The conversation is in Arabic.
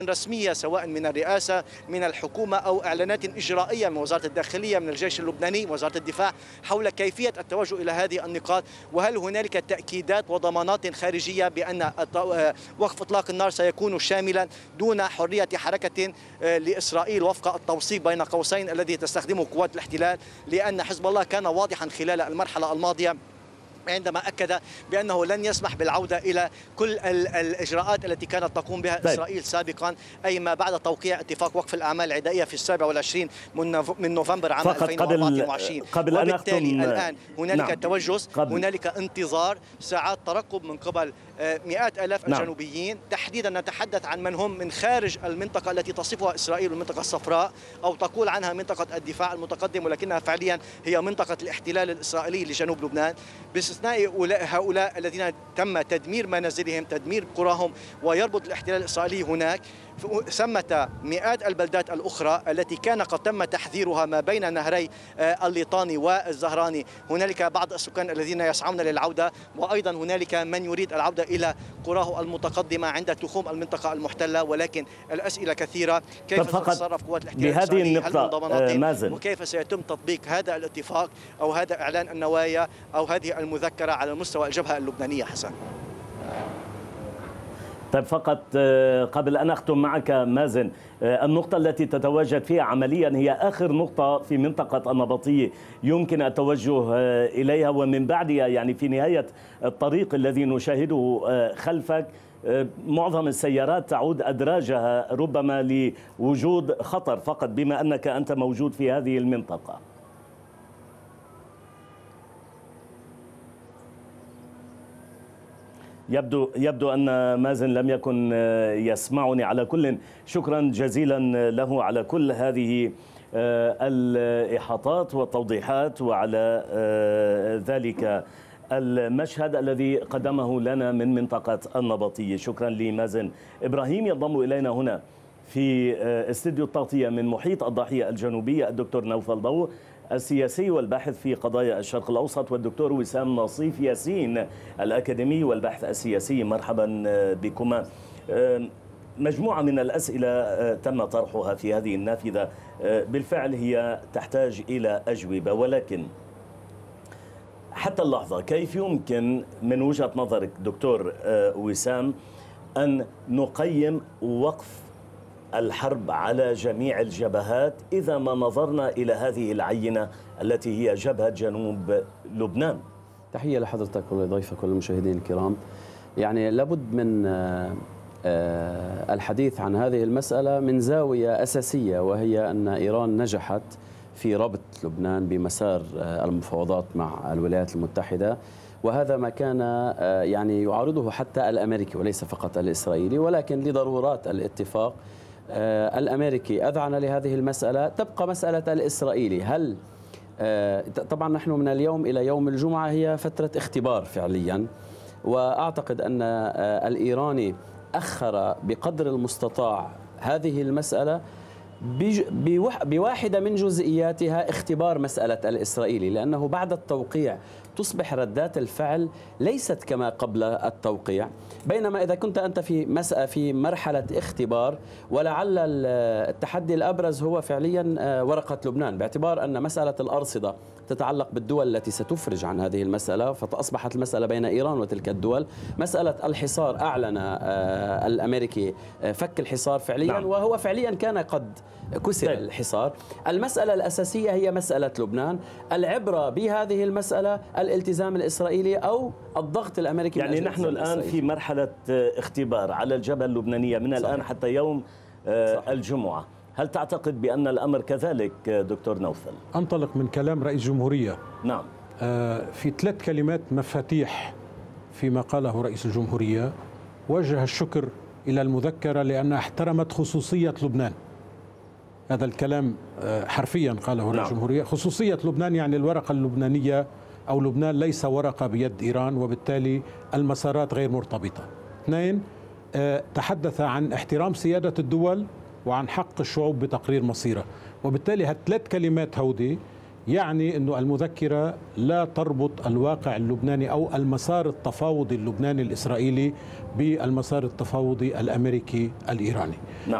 رسمية سواء من الرئاسة من الحكومة أو إعلانات إجرائية من وزارة الداخلية من الجيش اللبناني وزارة الدفاع حول كيفية التوجه إلى هذه النقاط، وهل هنالك تأكيدات وضمانات خارجية بأن وقف إطلاق النار سيكون شاملا دون حرية حركة لإسرائيل وفق التوصيف بين قوسين الذي تستخدمه قوات الاحتلال، لأن حزب الله كان واضحا خلال المرحلة الماضية عندما أكد بأنه لن يسمح بالعودة إلى كل الإجراءات التي كانت تقوم بها إسرائيل سابقا، أي ما بعد توقيع اتفاق وقف الأعمال العدائية في 27 من نوفمبر عام 2024. وبالتالي الآن هنالك توجس، هنالك انتظار ساعات ترقب من قبل مئات آلاف الجنوبيين، تحديدا نتحدث عن من هم من خارج المنطقة التي تصفها إسرائيل المنطقة الصفراء أو تقول عنها منطقة الدفاع المتقدم، ولكنها فعليا هي منطقة الاحتلال الإسرائيلي لجنوب لبنان، باستثناء هؤلاء الذين تم تدمير منازلهم تدمير قراهم ويربط الاحتلال الإسرائيلي هناك. ثمة مئات البلدات الأخرى التي كان قد تم تحذيرها ما بين نهري الليطاني والزهراني، هنالك بعض السكان الذين يسعون للعودة، وأيضا هنالك من يريد العودة إلى قراه المتقدمة عند تخوم المنطقة المحتلة. ولكن الأسئلة كثيرة، كيف ستتصرف قوات الاحتلال الإسرائيلي؟ هل من ضمانات؟ وكيف سيتم تطبيق هذا الاتفاق أو هذا إعلان النوايا أو هذه المذكرة على مستوى الجبهة اللبنانية؟ حسن. طيب فقط قبل أن أختم معك مازن، النقطة التي تتواجد فيها عمليا هي آخر نقطة في منطقة النبطية يمكن التوجه إليها، ومن بعدها يعني في نهاية الطريق الذي نشاهده خلفك معظم السيارات تعود أدراجها ربما لوجود خطر فقط بما أنك أنت موجود في هذه المنطقة. يبدو أن مازن لم يكن يسمعني. على كل شكرا جزيلا له على كل هذه الإحاطات والتوضيحات وعلى ذلك المشهد الذي قدمه لنا من منطقة النبطية. شكرا لمازن. إبراهيم ينضم إلينا هنا في استديو التغطية من محيط الضاحية الجنوبية الدكتور نوفل ضوء السياسي والباحث في قضايا الشرق الأوسط، والدكتور وسام نصيف ياسين الأكاديمي والباحث السياسي. مرحبا بكما. مجموعة من الأسئلة تم طرحها في هذه النافذة، بالفعل هي تحتاج إلى أجوبة، ولكن حتى اللحظة كيف يمكن من وجهة نظرك دكتور وسام أن نقيم وقف الحرب على جميع الجبهات إذا ما نظرنا إلى هذه العينة التي هي جبهة جنوب لبنان؟ تحية لحضرتك ولضيفك والمشاهدين الكرام. يعني لابد من الحديث عن هذه المسألة من زاوية أساسية، وهي أن إيران نجحت في ربط لبنان بمسار المفاوضات مع الولايات المتحدة، وهذا ما كان يعني يعارضه حتى الأمريكي وليس فقط الإسرائيلي، ولكن لضرورات الاتفاق الأمريكي أذعن لهذه المسألة. تبقى مسألة الإسرائيلي، هل طبعا نحن من اليوم إلى يوم الجمعة هي فترة اختبار فعليا، وأعتقد أن الإيراني أخر بقدر المستطاع هذه المسألة بواحدة من جزئياتها اختبار مسألة الإسرائيلي، لأنه بعد التوقيع تصبح ردات الفعل ليست كما قبل التوقيع، بينما إذا كنت أنت في مرحلة اختبار، ولعل التحدي الأبرز هو فعليا ورقة لبنان، باعتبار أن مسألة الأرصدة تتعلق بالدول التي ستفرج عن هذه المسألة، فأصبحت المسألة بين إيران وتلك الدول. مسألة الحصار أعلن الأمريكي فك الحصار فعليا، وهو فعليا كان قد كسر الحصار. المسألة الأساسية هي مسألة لبنان. العبرة بهذه المسألة الالتزام الإسرائيلي أو الضغط الأمريكي. يعني نحن الآن في مرحلة اختبار على الجبهة اللبنانية من الآن حتى يوم الجمعة. هل تعتقد بأن الأمر كذلك دكتور نوفل؟ أنطلق من كلام رئيس الجمهورية. نعم. في 3 كلمات مفاتيح فيما قاله رئيس الجمهورية. وجه الشكر إلى المذكرة لأنها احترمت خصوصية لبنان. هذا الكلام حرفيا قاله رئيس الجمهورية. خصوصية لبنان يعني الورقة اللبنانية أو لبنان ليس ورقة بيد إيران، وبالتالي المسارات غير مرتبطة. 2 تحدث عن احترام سيادة الدول وعن حق الشعوب بتقرير مصيرها، وبالتالي هالثلاث كلمات هودي يعني أن المذكرة لا تربط الواقع اللبناني أو المسار التفاوضي اللبناني الإسرائيلي بالمسار التفاوضي الأمريكي الإيراني.